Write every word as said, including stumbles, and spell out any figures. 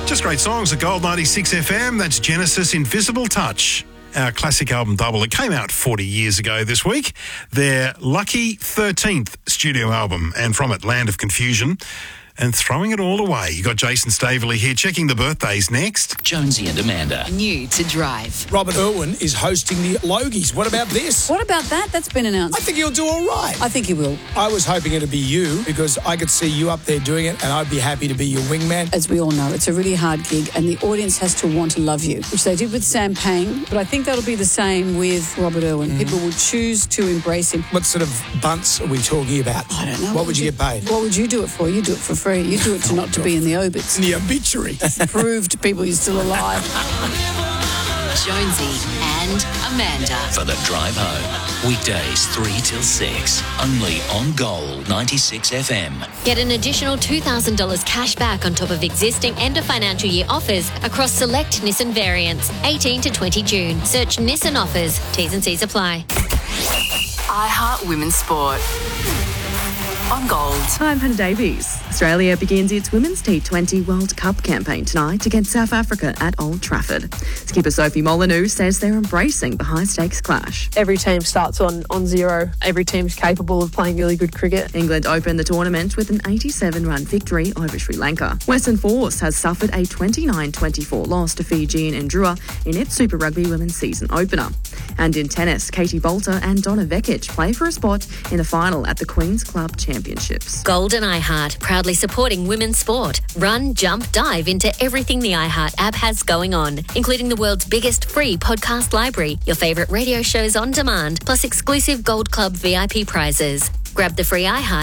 Just great songs at Gold ninety-six F M. That's Genesis Invisible Touch, our classic album double. It came out forty years ago this week. Their lucky thirteenth studio album, and from it, Land of Confusion. And throwing it all away. You got Jason Staveley here checking the birthdays next. Jonesy and Amanda. New to drive. Robert Irwin is hosting the Logies. What about this? What about that? That's been announced. I think he'll do all right. I think he will. I was hoping it'd be you because I could see you up there doing it and I'd be happy to be your wingman. As we all know, it's a really hard gig and the audience has to want to love you, which they did with Sam Payne, but I think that'll be the same with Robert Irwin. Mm. People will choose to embrace him. What sort of bunts are we talking about? I don't know. What, what would you, you get paid? What would you do it for? You do it for free. You do it to not to be in the obits. In the obituary. Prove to people you're still alive. Jonesy and Amanda. For the drive home. Weekdays three till six. Only on Gold ninety-six F M. Get an additional two thousand dollars cash back on top of existing end of financial year offers across select Nissan variants. eighteen to twenty June. Search Nissan offers. T's and C's apply. iHeart Women's Sport. On Gold. I'm Hannah Davies. Australia begins its Women's T twenty World Cup campaign tonight against South Africa at Old Trafford. Skipper Sophie Molyneux says they're embracing the high-stakes clash. Every team starts on, on zero. Every team's capable of playing really good cricket. England opened the tournament with an eighty-seven run victory over Sri Lanka. Western Force has suffered a twenty-nine twenty-four loss to Fijian Endrua in its Super Rugby Women's season opener. And in tennis, Katie Bolter and Donna Vekic play for a spot in the final at the Queen's Club Championships. Gold and iHeart, proudly supporting women's sport. Run, jump, dive into everything the iHeart app has going on, including the world's biggest free podcast library, your favourite radio shows on demand, plus exclusive Gold Club V I P prizes. Grab the free iHeart